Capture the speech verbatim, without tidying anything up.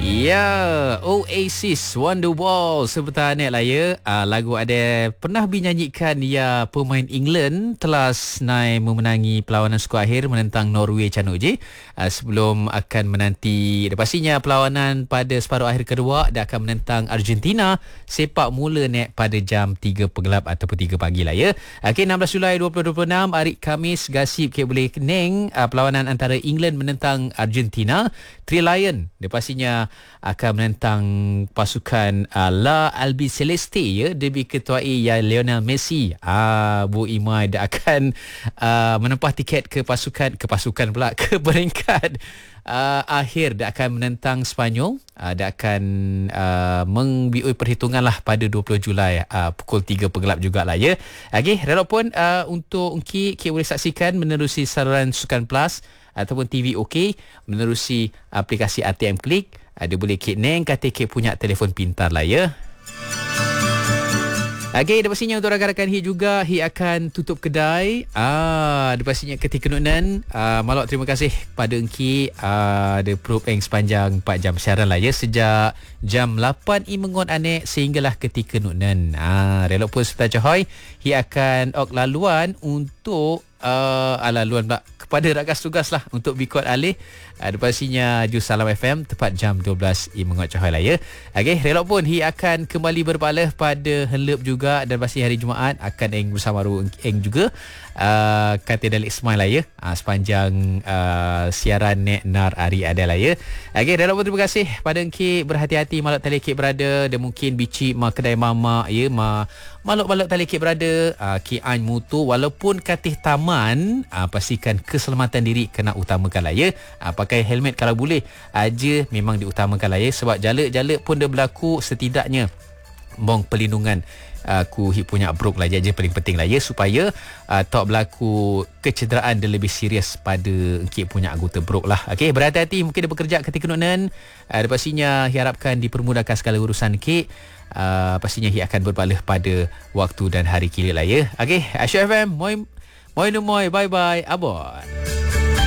Ya, Oasis Wonderwall sebentar net lah ya. Uh, lagu ada pernah dinyanyikan ya pemain England telah senai memenangi perlawanan skor akhir menentang Norway canuk je. Uh, sebelum akan menanti pastinya perlawanan pada separuh akhir kedua dia akan menentang Argentina sepak mula net pada jam tiga penggelap ataupun tiga pagi lah ya. Okey, enam belas Julai dua ribu dua puluh enam hari Khamis gasip ke boleh keneng uh, perlawanan antara England menentang Argentina. Three Lion dia pastinya akan menentang pasukan uh, La Albiceleste ya, diketuai ya Lionel Messi. Ah Bu Imai dia akan uh, menempah tiket ke pasukan ke pasukan pula ke peringkat uh, akhir dia akan menentang Sepanyol. Uh, dia akan uh, membioi perhitungan lah pada dua puluh Julai uh, pukul tiga penggelap jugalah ya. Okey, relok pun uh, untuk Engki Ki boleh saksikan menerusi saluran Sukan Plus ataupun T V OK menerusi aplikasi A T M Klik. Ada boleh Kit Neng kata Kit punya telefon pintar lah ya. Okey, dah pastinya untuk rakan-rakan Hi juga, Hi akan tutup kedai. Ah, dah pastinya ketika nunan. Ah, malak terima kasih pada Engki. Ah, ada proof yang sepanjang empat jam siaran lah ya, sejak jam lapan i mengon anek sehinggalah ketika nunan. Ah, relok pun serta Cahoy, Hi akan ok laluan untuk uh, laluan pula kepada rakas tugas lah untuk bikot alih. Ada uh, pastinya Jus Salam F M tepat jam dua belas i mengot Cahoy lah ya. Okey, relok pun Hi akan kembali berbalah pada Henlep juga, dan pasti hari Jumaat akan eng bersama Ru eng juga uh, kata Dalik Ismail lah ya, uh, sepanjang uh, siaran Nek Nar Ari ada lah ya. Okey, relok pun terima kasih pada Engki, berhati-hati malak tali Kik berada, dan mungkin bici ma kedai mama ya, ma malak balak tali Kik berada, uh, Ki An mutu walaupun katih taman, uh, pastikan keselamatan diri kena utamakan lah ya. Uh, pakai helmet kalau boleh aja memang diutamakan lah ya, sebab jalak-jalak pun dia berlaku, setidaknya bong pelindungan aku uh, punya brok lah je paling penting lah ya, supaya uh, tak berlaku kecederaan dia lebih serius pada Engki punya anggota brok lah. Okey, berhati-hati mungkin dia bekerja ketika nunan. Uh, pastinya harapkan dipermudahkan segala urusan Engki. Uh, pastinya Hi akan berbalah pada waktu dan hari kilat lah ya. Okey, Aisyah F M, moi moi moi, bye bye, abon.